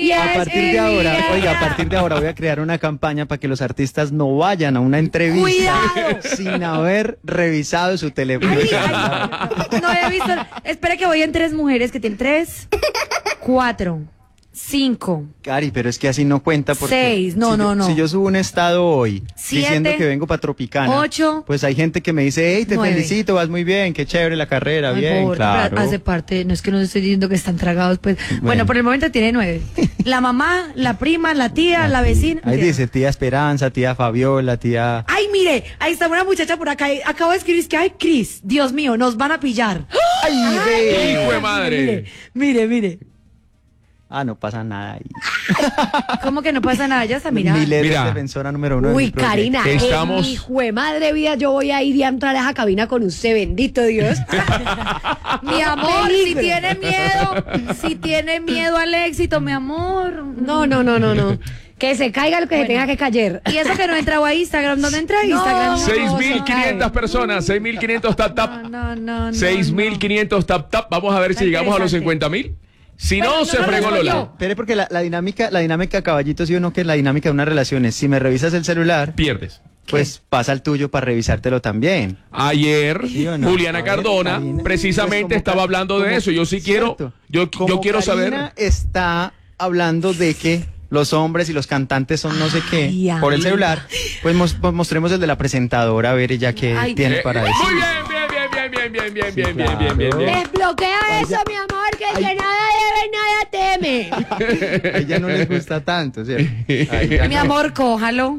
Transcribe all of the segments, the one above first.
A partir de ahora, oiga, a partir de ahora voy a crear una campaña para que los artistas no vayan a una entrevista sin haber revisado su teléfono. No he visto. Espera que voy en 3 mujeres que tienen 3, 4, 5. Cari, pero es que así no cuenta porque 6, no. Si yo subo un estado hoy 7, diciendo que vengo para Tropicana, 8. pues hay gente que me dice, hey, te 9. felicito, vas muy bien, qué chévere la carrera, Ay, bien, pobre, claro. hace parte, no es que no estoy diciendo que están tragados, pues. Bueno, por el momento tiene 9. La mamá, la prima, la tía, la vecina. Ahí dice tía Esperanza, tía Fabiola, tía... Ay, mire, ahí está una muchacha por acá. Acabo de escribir que, ay, Cris, Dios mío, nos van a pillar. ¡Ay, ve! ¡Hijo de madre! Mire. Ah, no pasa nada ahí. ¿Cómo que no pasa nada? Ya está mirando. Miler Mira. es defensora número 1. Uy, Karina, Estamos- hijo de madre vida, yo voy a ir y a entrar a esa cabina con usted, bendito Dios. Mi amor, si tiene miedo al éxito, mi amor. No. Que se caiga lo que se tenga que caer. Y eso que no he entrado a Instagram, ¿dónde entra a Instagram? 6.500 personas, 6.500 tap tap. No. 6.500 tap tap. Vamos a ver si Está llegamos a los interesante. 50.000. Si no, se fregó Lola. Espere, porque la dinámica, caballito, sí o no, que es la dinámica de unas relaciones. Si me revisas el celular, Pierdes. pues pasa el tuyo para revisártelo también. Ayer, ¿Sí o no? Juliana A ver, Cardona Karina, precisamente pues estaba hablando de eso. Yo sí quiero, cierto. yo quiero saber. Karina está hablando de que los hombres y los cantantes son no sé qué Ay, por el amiga. celular, pues mostremos el de la presentadora a ver ella qué Ay, tiene para decir. Muy bien. Sí, claro. Desbloquea eso, mi amor, que el que nada debe, nada teme. A ella no les gusta tanto, ¿cierto? Ay, ya Mi no. amor, cójalo.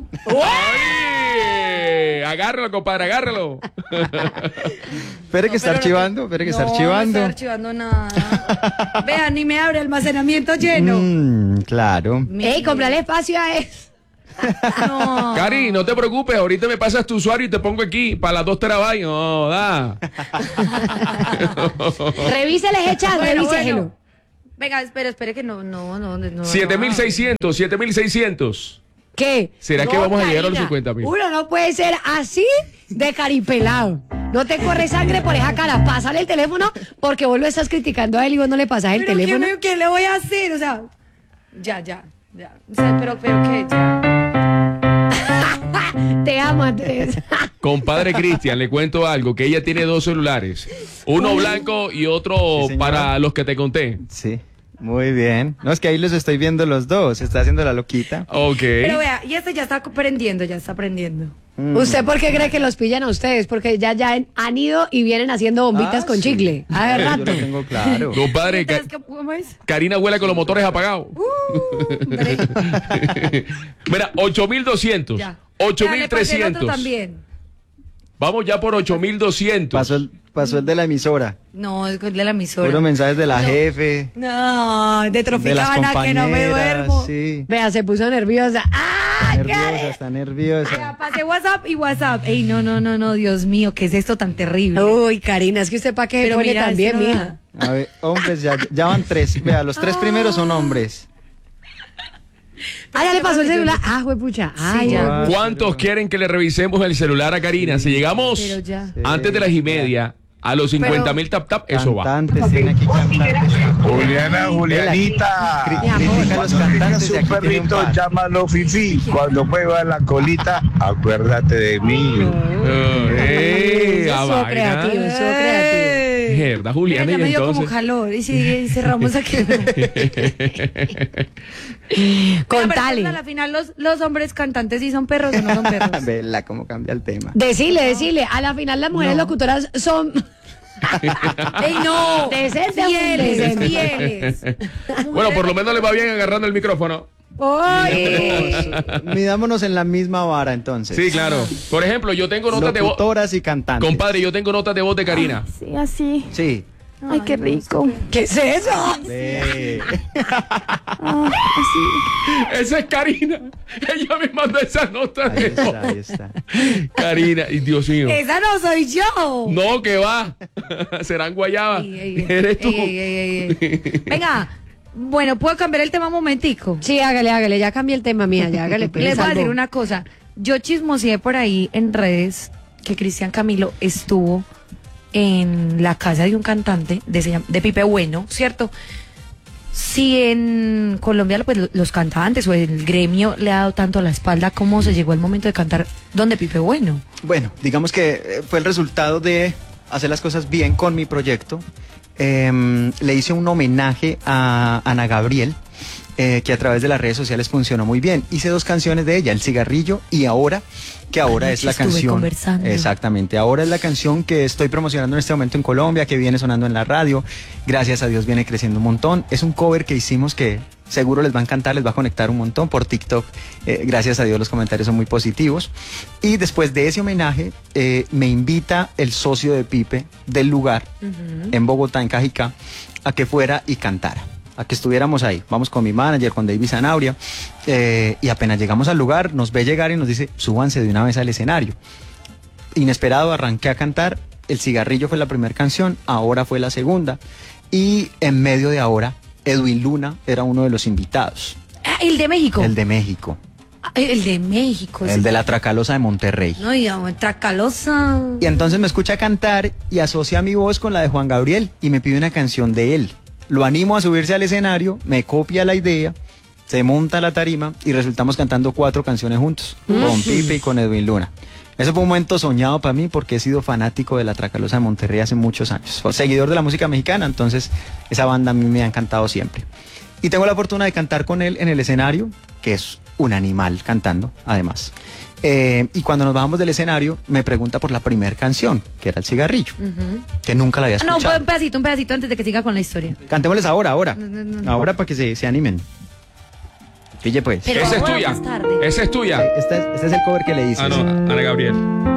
¡Ay! Agárralo, compadre, agárralo. Espere que está archivando, No estoy archivando nada. Vean, ni me abre almacenamiento lleno. Claro. Ey, comprale espacio a eso. No. Cari, no te preocupes, ahorita me pasas tu usuario y te pongo aquí para las 2 terabytes. No, da. Revísele ese chat, revíselo. Venga, espere que no. 7.600. ¿Qué? ¿Será que vamos a llegar a los Karina, 50.000? Uno no puede ser así de caripelado. No te corre sangre por esa cara. Pásale el teléfono porque vos lo estás criticando a él y vos no le pasás el teléfono. ¿Qué le voy a hacer? O sea, ya. O sea, pero que ya. Te amo, Andrés. Compadre Cristian, le cuento algo, que ella tiene 2 celulares. Uno blanco y otro Sí, señora. para los que te conté. Sí, muy bien. No, es que ahí los estoy viendo los dos, está haciendo la loquita. Ok. Pero vea, y este ya está aprendiendo. ¿Usted por qué cree que los pillan a ustedes? Porque ya han ido y vienen haciendo bombitas con sí. chicle. A ver, Yo rato. lo tengo claro. Compadre, ¿Cómo es? Karina huele con los motores apagados. Hombre. Mira, 8.200. Ya. Ya, le pasé el otro 8.300. también. Vamos ya por 8.200. Pasó el de la emisora. No, es de la emisora. Puros mensajes de la jefe, No, de de las Tropicana, que no me compañeras. duermo. Sí. Vea, se puso nerviosa. ¡Ah! Nerviosa, está nerviosa. Ya, pasé WhatsApp y WhatsApp. Ey, no, Dios mío, ¿qué es esto tan terrible? Uy, Karina, es que usted para qué Pero pone mira, también, esto no mija. da. A ver, hombres, ya van 3. Vea, los 3 primeros son hombres. Ah, ya le pasó el celular. Ah, juepucha. Ay, Sí, ya. ¿Cuántos quieren que le revisemos el celular a Karina? Si llegamos Pero ya. antes de las 1:30 a los 50.000 tap tap, eso va. Cantantes, tiene aquí cantantes. Julianita, Critica a los cantantes y aquí su tiene un perrito, par. llámalo Fifi. Cuando mueva la colita, acuérdate de mí. Estuvo creativo, estuvo creativo. Mierda, Mira, Juliana, ya y me dio como entonces. calor. Y si cerramos aquí. Contale. A la final, los hombres cantantes sí son perros o no son perros. Vela cómo cambia el tema. Decile. A la final las mujeres locutoras son ¡Ey, no! decentes, Fieles, decentes. fieles. Bueno, por lo menos le va bien agarrando el micrófono. Midámonos en la misma vara entonces. Sí, claro. Por ejemplo, yo tengo notas de voz. Locutoras y cantantes. Compadre, yo tengo notas de voz de Karina. Sí, así. Sí. Ay, qué rico. ¿Qué es eso? Ve. Esa es Karina. Ella me mandó esa nota de voz. Ahí está. Karina, y Dios mío. Esa no soy yo. No, que va. Serán guayaba. Ey, Eres tú. ey. Venga, bueno, ¿puedo cambiar el tema un momentico? Sí, hágale, ya cambié el tema mía, ya hágale. pues, Les voy a salvo. decir una cosa. Yo chismoseé por ahí en redes que Cristian Camilo estuvo en la casa de un cantante de Pipe Bueno, ¿cierto? Si en Colombia pues, los cantantes o el gremio le ha dado tanto a la espalda, ¿cómo se llegó el momento de cantar Donde Pipe Bueno? Bueno, digamos que fue el resultado de hacer las cosas bien con mi proyecto. Le hice un homenaje a Ana Gabriel, que a través de las redes sociales funcionó muy bien. Hice 2 canciones de ella, El Cigarrillo y Ahora, que ahora es la estuve canción. conversando. Exactamente, ahora es la canción que estoy promocionando en este momento en Colombia, que viene sonando en la radio. Gracias a Dios viene creciendo un montón. Es un cover que hicimos que seguro les va a encantar, les va a conectar un montón por TikTok. Gracias a Dios los comentarios son muy positivos. Y después de ese homenaje, me invita el socio de Pipe del lugar, en Bogotá, en Cajicá, a que fuera y cantara, a que estuviéramos ahí. Vamos con mi manager, con David Zanabria, y apenas llegamos al lugar, nos ve llegar y nos dice, súbanse de una vez al escenario. Inesperado, arranqué a cantar, El Cigarrillo fue la primera canción, Ahora fue la segunda, y en medio de Ahora, Edwin Luna era uno de los invitados. Ah, el de México. El de México, Ah, el de México. el de la Tracalosa de Monterrey. No, digamos, Tracalosa. Y entonces me escucha cantar y asocia mi voz con la de Juan Gabriel y me pide una canción de él. Lo animo a subirse al escenario, me copia la idea, se monta la tarima y resultamos cantando 4 canciones juntos, con Pipe y con Edwin Luna. Eso fue un momento soñado para mí porque he sido fanático de la Tracalosa de Monterrey hace muchos años. Soy seguidor de la música mexicana, entonces esa banda a mí me ha encantado siempre. Y tengo la fortuna de cantar con él en el escenario, que es un animal cantando, además. Y cuando nos bajamos del escenario, me pregunta por la primera canción, que era El Cigarrillo, que nunca la había No, escuchado. un pedacito antes de que siga con la historia. Cantémosles ahora. No. Ahora para que se animen. Pille pues. Pero Esa es ahora tuya. más tarde. Esa es tuya. Este es el cover que le hice. Ah, no, Ana Gabriel.